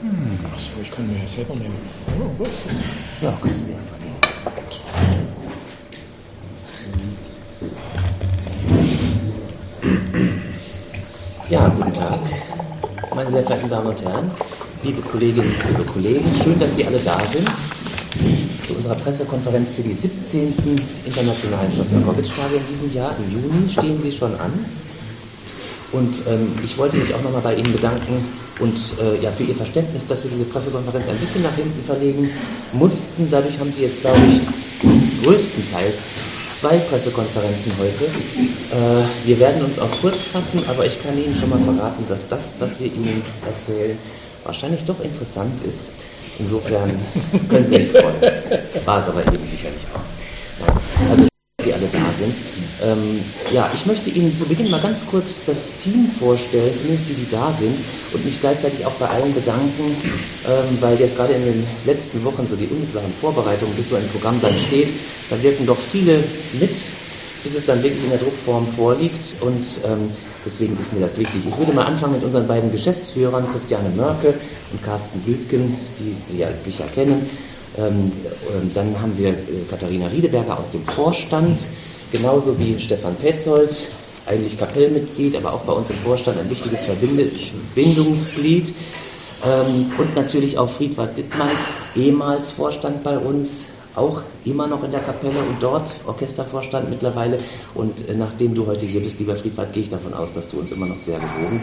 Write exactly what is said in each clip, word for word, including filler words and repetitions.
Hm, achso, ich kann mir ja selber nehmen. Oh, gut. Ja, kannst du mir einfach nehmen. Ja, guten Tag, meine sehr verehrten Damen und Herren, liebe Kolleginnen, liebe Kollegen. Schön, dass Sie alle da sind zu unserer Pressekonferenz für die siebzehnten Internationalen Schostakowitsch-Tage in diesem Jahr. Im Juni stehen sie schon an. Und ähm, ich wollte mich auch nochmal bei Ihnen bedanken und äh, ja, für Ihr Verständnis, dass wir diese Pressekonferenz ein bisschen nach hinten verlegen mussten. Dadurch haben Sie jetzt, glaube ich, größtenteils zwei Pressekonferenzen heute. Äh, wir werden uns auch kurz fassen, aber ich kann Ihnen schon mal verraten, dass das, was wir Ihnen erzählen, wahrscheinlich doch interessant ist. Insofern können Sie sich freuen. War es aber eben sicherlich auch. Ja, also, dass Sie alle da sind. Ähm, ja, ich möchte Ihnen zu Beginn mal ganz kurz das Team vorstellen, zumindest die, die da sind, und mich gleichzeitig auch bei allen bedanken, ähm, weil jetzt gerade in den letzten Wochen so die unmittelbaren Vorbereitungen, bis so ein Programm dann steht, da wirken doch viele mit, bis es dann wirklich in der Druckform vorliegt, und ähm, deswegen ist mir das wichtig. Ich würde mal anfangen mit unseren beiden Geschäftsführern, Christiane Mörke und Carsten Blütgen, die Sie ja sicher kennen. Ähm, dann haben wir äh, Katharina Riedeberger aus dem Vorstand, genauso wie Stefan Petzold, eigentlich Kapellmitglied, aber auch bei uns im Vorstand ein wichtiges Verbindungsglied. Ähm, und natürlich auch Friedwald Dittmann, ehemals Vorstand bei uns, auch immer noch in der Kapelle und dort Orchestervorstand mittlerweile. Und äh, nachdem du heute hier bist, lieber Friedwald, gehe ich davon aus, dass du uns immer noch sehr gewogen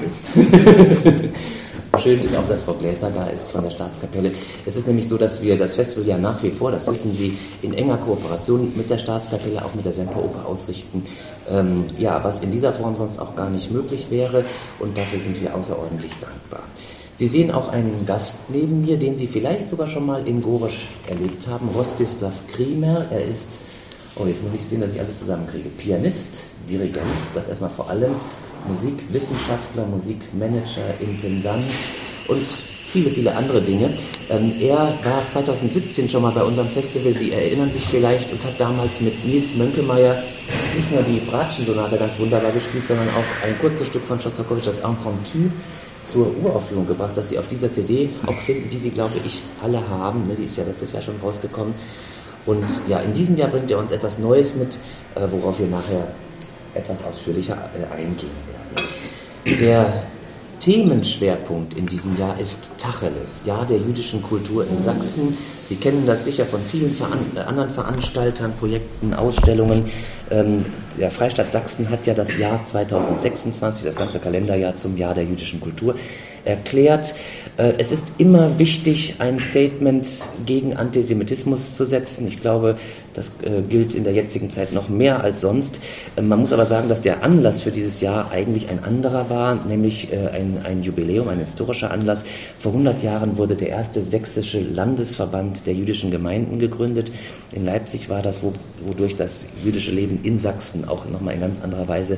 bist. Schön ist auch, dass Frau Gläser da ist von der Staatskapelle. Es ist nämlich so, dass wir das Festival ja nach wie vor, das wissen Sie, in enger Kooperation mit der Staatskapelle, auch mit der Semperoper ausrichten. Ähm, ja, was in dieser Form sonst auch gar nicht möglich wäre, und dafür sind wir außerordentlich dankbar. Sie sehen auch einen Gast neben mir, den Sie vielleicht sogar schon mal in Gorisch erlebt haben, Rostislav Krimer. Er ist, oh jetzt muss ich sehen, dass ich alles zusammenkriege, Pianist, Dirigent, das erstmal vor allem, Musikwissenschaftler, Musikmanager, Intendant und viele, viele andere Dinge. Ähm, er war zweitausendsiebzehn schon mal bei unserem Festival, Sie erinnern sich vielleicht, und hat damals mit Nils Mönckemeyer nicht nur die Bratschen-Sonate ganz wunderbar gespielt, sondern auch ein kurzes Stück von Schostakowitsch, das Impromptu, zur Uraufführung gebracht, dass Sie auf dieser C D auch finden, die Sie, glaube ich, alle haben. Ne? Die ist ja letztes Jahr schon rausgekommen. Und ja, in diesem Jahr bringt er uns etwas Neues mit, äh, worauf wir nachher etwas ausführlicher äh, eingehen werden. Der Themenschwerpunkt in diesem Jahr ist Tacheles, Jahr der jüdischen Kultur in Sachsen. Sie kennen das sicher von vielen Veran- anderen Veranstaltern, Projekten, Ausstellungen. Ähm, der Freistaat Sachsen hat ja das Jahr zweitausendsechsundzwanzig, das ganze Kalenderjahr, zum Jahr der jüdischen Kultur erklärt. Äh, es ist immer wichtig, ein Statement gegen Antisemitismus zu setzen. Ich glaube, das äh, gilt in der jetzigen Zeit noch mehr als sonst. Äh, man muss aber sagen, dass der Anlass für dieses Jahr eigentlich ein anderer war, nämlich äh, ein, ein Jubiläum, ein historischer Anlass. Vor hundert Jahren wurde der erste sächsische Landesverband der jüdischen Gemeinden gegründet. In Leipzig war das, wo, wodurch das jüdische Leben in Sachsen auch nochmal in ganz anderer Weise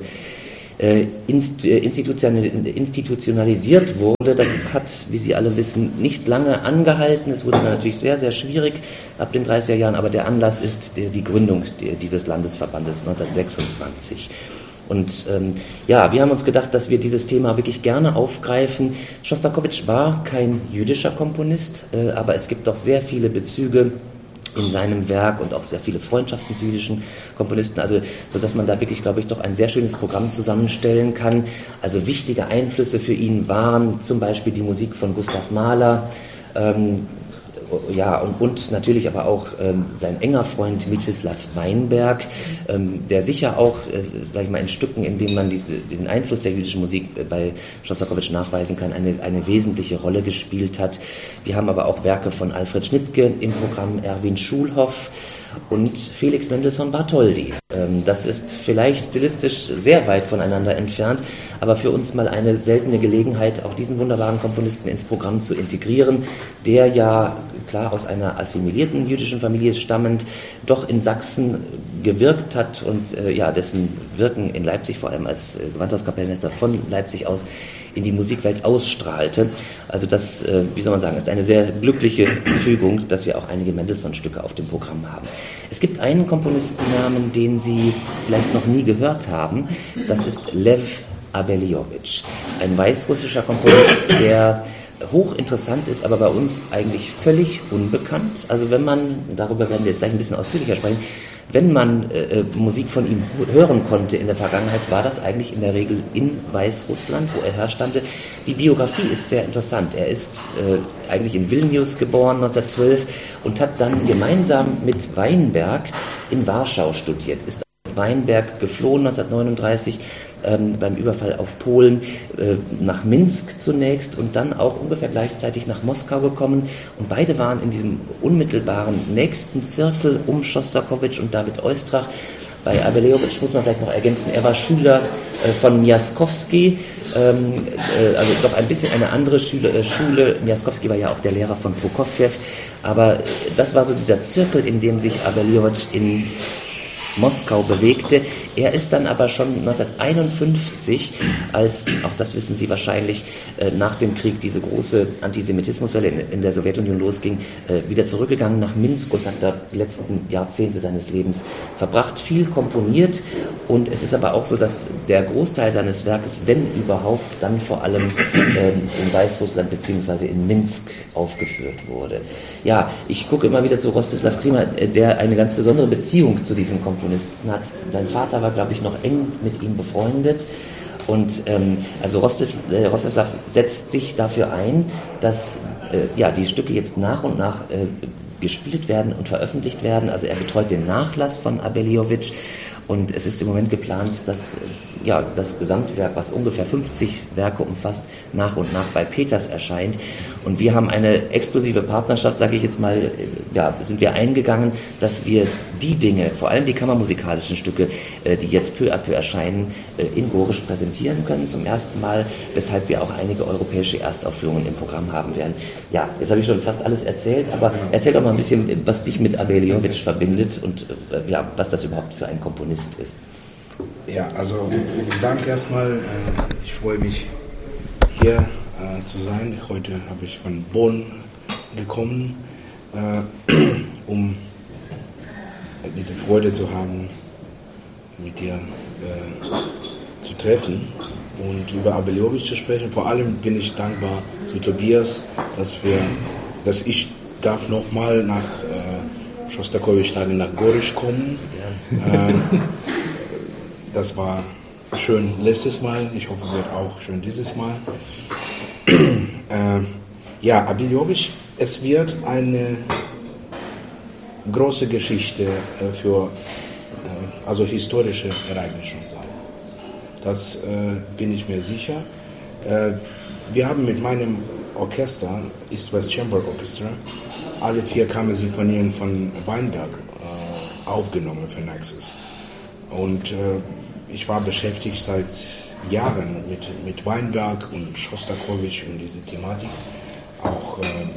äh, institutionalisiert wurde. Das hat, wie Sie alle wissen, nicht lange angehalten. Es wurde dann natürlich sehr, sehr schwierig ab den dreißiger Jahren, aber der Anlass ist die, die Gründung dieses Landesverbandes neunzehnhundertsechsundzwanzig. Und ähm, ja, wir haben uns gedacht, dass wir dieses Thema wirklich gerne aufgreifen. Schostakowitsch war kein jüdischer Komponist, äh, aber es gibt doch sehr viele Bezüge in seinem Werk und auch sehr viele Freundschaften zu jüdischen Komponisten, also so dass man da wirklich, glaube ich, doch ein sehr schönes Programm zusammenstellen kann. Also wichtige Einflüsse für ihn waren zum Beispiel die Musik von Gustav Mahler, ähm, ja, und, und natürlich aber auch ähm, sein enger Freund Mieczysław Weinberg, ähm, der sicher auch, äh, sag ich mal, in Stücken, in denen man diese, den Einfluss der jüdischen Musik äh, bei Schostakowitsch nachweisen kann, eine, eine wesentliche Rolle gespielt hat. Wir haben aber auch Werke von Alfred Schnittke im Programm, Erwin Schulhoff und Felix Mendelssohn Bartholdy. Ähm, das ist vielleicht stilistisch sehr weit voneinander entfernt, aber für uns mal eine seltene Gelegenheit, auch diesen wunderbaren Komponisten ins Programm zu integrieren, der ja klar aus einer assimilierten jüdischen Familie stammend doch in Sachsen gewirkt hat und äh, ja, dessen Wirken in Leipzig, vor allem als äh, Gewandhauskapellmeister von Leipzig aus, in die Musikwelt ausstrahlte. Also das, äh, wie soll man sagen, ist eine sehr glückliche Fügung, dass wir auch einige Mendelssohn-Stücke auf dem Programm haben. Es gibt einen Komponistennamen, den Sie vielleicht noch nie gehört haben. Das ist Lev Abeliowitsch, ein weißrussischer Komponist, der hochinteressant ist, aber bei uns eigentlich völlig unbekannt. Also wenn man, darüber werden wir jetzt gleich ein bisschen ausführlicher sprechen, wenn man äh, Musik von ihm hören konnte in der Vergangenheit, war das eigentlich in der Regel in Weißrussland, wo er herstammte. Die Biografie ist sehr interessant. Er ist äh, eigentlich in Vilnius geboren, neunzehnhundertzwölf, und hat dann gemeinsam mit Weinberg in Warschau studiert. Ist mit Weinberg geflohen neunzehnhundertneununddreißig ähm, beim Überfall auf Polen äh, nach Minsk zunächst und dann auch ungefähr gleichzeitig nach Moskau gekommen. Und beide waren in diesem unmittelbaren nächsten Zirkel um Schostakowitsch und David Oistrakh. Bei Abeliowitsch muss man vielleicht noch ergänzen, er war Schüler äh, von Miaskowski, ähm, äh, also doch ein bisschen eine andere Schule. Äh, Schule. Miaskowski war ja auch der Lehrer von Prokofjew, aber äh, das war so dieser Zirkel, in dem sich Abeliowitsch in Moskau bewegte. Er ist dann aber schon neunzehnhunderteinundfünfzig, als, auch das wissen Sie wahrscheinlich, nach dem Krieg diese große Antisemitismuswelle in der Sowjetunion losging, wieder zurückgegangen nach Minsk und hat da die letzten Jahrzehnte seines Lebens verbracht, viel komponiert, und es ist aber auch so, dass der Großteil seines Werkes, wenn überhaupt, dann vor allem in Weißrussland bzw. in Minsk aufgeführt wurde. Ja, ich gucke immer wieder zu Rostislav Klima, der eine ganz besondere Beziehung zu diesem Komponisten hat. Sein Vater war, glaube ich, noch eng mit ihm befreundet. Und ähm, also Rostislav, äh, Rostislav setzt sich dafür ein, dass äh, ja, die Stücke jetzt nach und nach äh, gespielt werden und veröffentlicht werden. Also er betreut den Nachlass von Abeliowitsch. Und es ist im Moment geplant, dass ja, das Gesamtwerk, was ungefähr fünfzig Werke umfasst, nach und nach bei Peters erscheint. Und wir haben eine exklusive Partnerschaft, sage ich jetzt mal, ja, sind wir eingegangen, dass wir die Dinge, vor allem die kammermusikalischen Stücke, die jetzt peu à peu erscheinen, in Gorisch präsentieren können zum ersten Mal, weshalb wir auch einige europäische Erstaufführungen im Programm haben werden. Ja, jetzt habe ich schon fast alles erzählt, aber erzähl doch mal ein bisschen, was dich mit Abeliowitsch verbindet und ja, was das überhaupt für ein Komponist ist. Ja, also vielen Dank erstmal. Ich freue mich, hier äh, zu sein. Heute habe ich von Bonn gekommen, äh, um diese Freude zu haben, mit dir äh, zu treffen und über Abeliowitsch zu sprechen. Vor allem bin ich dankbar zu Tobias, dass, wir, dass ich darf nochmal nach äh, Schostakowitsch-Tage nach Gorisch kommen. Ja. Äh, Das war schön letztes Mal, ich hoffe, es wird auch schön dieses Mal. äh, ja, Abeliowitsch, es wird eine große Geschichte äh, für, äh, also historische Ereignisse sein. Das äh, bin ich mir sicher. Äh, wir haben mit meinem Orchester, East West Chamber Orchestra, alle vier Kammersinfonien von Weinberg äh, aufgenommen für Naxos. Und äh, ich war beschäftigt seit Jahren mit, mit Weinberg und Schostakowitsch und diese Thematik, auch äh,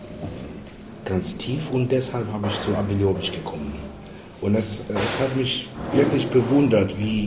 ganz tief, und deshalb habe ich zu Abeliowitsch gekommen. Und es, es hat mich wirklich bewundert, wie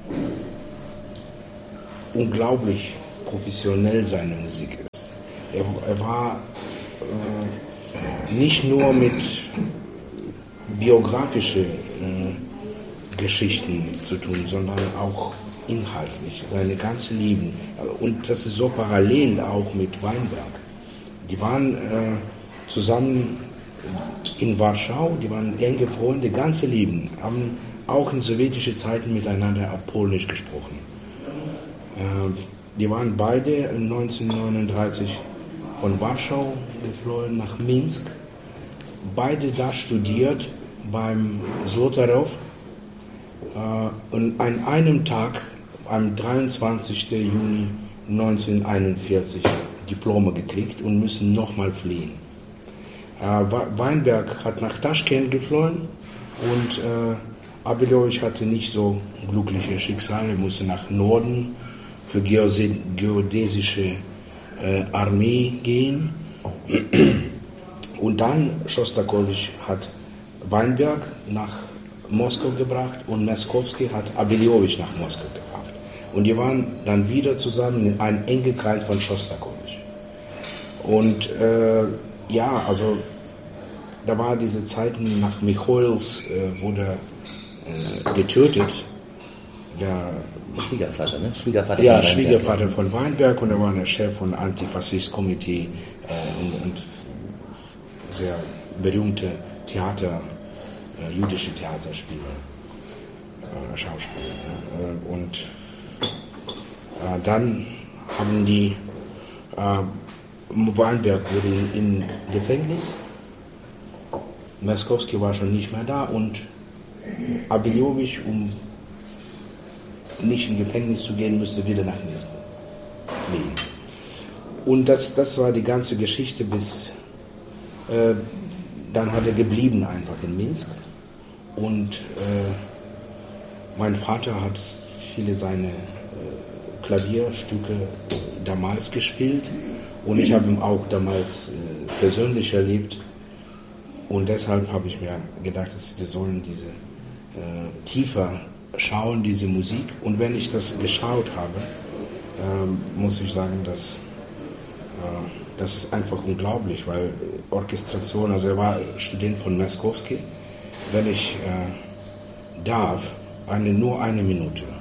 unglaublich professionell seine Musik ist. Er, er war äh, nicht nur mit biografischen äh, Geschichten zu tun, sondern auch inhaltlich, seine ganze Lieben. Und das ist so parallel auch mit Weinberg. Die waren äh, zusammen in Warschau, die waren enge Freunde, ganze Leben, haben auch in sowjetischen Zeiten miteinander auf Polnisch gesprochen. Äh, die waren beide neunzehnhundertneununddreißig von Warschau geflohen nach Minsk, beide da studiert beim Zolotarow. Uh, und an einem Tag, am dreiundzwanzigsten Juni neunzehnhunderteinundvierzig, Diplome gekriegt und müssen nochmal fliehen. Uh, Weinberg hat nach Taschkent geflohen und uh, Abeliowitsch hatte nicht so glückliche Schicksale, musste nach Norden für geodäsische uh, Armee gehen. Und dann Schostakowitsch hat Weinberg nach Moskau gebracht und Miaskowski hat Abeliowitsch nach Moskau gebracht. Und die waren dann wieder zusammen in einem engen Kreis von Schostakowitsch. Und äh, ja, also da war diese Zeiten nach Michoils, äh, wurde äh, getötet. Der Schwiegervater, ne? Schwiegervater Ja, von Weinberg, Schwiegervater ja. von Weinberg und er war der Chef von Antifaschist-Komitee äh, und, und sehr berühmte Theater, äh, jüdische Theaterspieler, äh, Schauspieler. Ja. Äh, und äh, dann haben die, äh, Weinberg wurde in, in Gefängnis, Merskowski war schon nicht mehr da und Abeljovic, um nicht in Gefängnis zu gehen, müsste wieder nach Minsk fliegen. Und das, das war die ganze Geschichte bis, äh, dann hat er geblieben einfach in Minsk. Und äh, mein Vater hat viele seine äh, Klavierstücke damals gespielt und ich habe ihn auch damals äh, persönlich erlebt. Und deshalb habe ich mir gedacht, dass wir sollen diese äh, tiefer schauen, diese Musik. Und wenn ich das geschaut habe, äh, muss ich sagen, dass äh, das ist einfach unglaublich, weil Orchestration, also er war Student von Merskowski. Wenn ich äh, darf, eine, nur eine Minute.